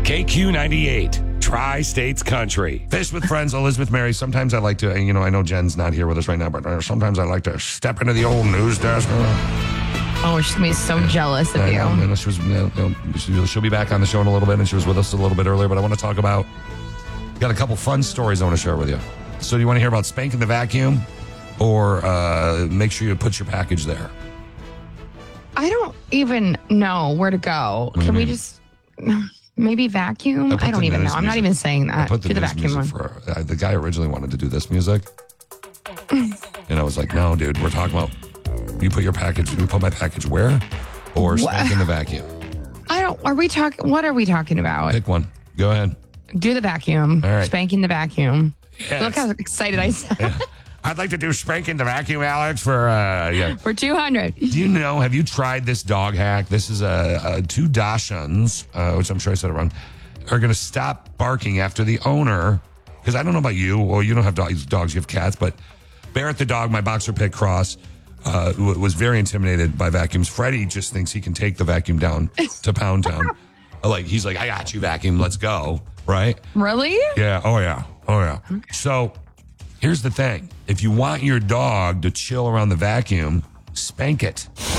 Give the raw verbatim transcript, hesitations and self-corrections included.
K Q ninety-eight, Tri-States Country. Fish with Friends, Elizabeth Mary. Sometimes I like to, you know, I know Jen's not here with us right now, but sometimes I like to step into the old news desk. Oh, she's going to be so jealous of I you. know, I know she was, you know, she- she'll be back on the show in a little bit, and she was with us a little bit earlier, but I want to talk about, got a couple fun stories I want to share with you. So do you want to hear about spanking the vacuum, or uh, make sure you put your package there? I don't even know where to go. do you Can we mean? just maybe vacuum? I I, put don't the even know. news I'm not music- even saying I that. put the, Do the news vacuum music one. for, uh, the guy originally wanted to do this music. And I was like, no, dude, we're talking about, you put your package, you put my package where? Or What? spanking the vacuum. I don't. Are we talking? What are we talking about? Pick one. Go ahead. Do the vacuum. All right. Spanking the vacuum. Yes. Look how excited I sound. I'd like to do spanking the vacuum, Alex, for, uh, yeah. For two hundred. Do you know, have you tried this dog hack? This is a, a two Dachshunds, uh, which I'm sure I said it wrong, are going to stop barking after the owner. Because I don't know about you, or you don't have dogs, dogs, you have cats, but Barrett the dog, my boxer pit cross, uh, w- was very intimidated by vacuums. Freddie just thinks he can take the vacuum down to Pound Town. Like, he's like, I got you, vacuum, let's go, right? Really? Yeah, oh yeah, oh yeah. So here's the thing. If you want your dog to chill around the vacuum, spank it.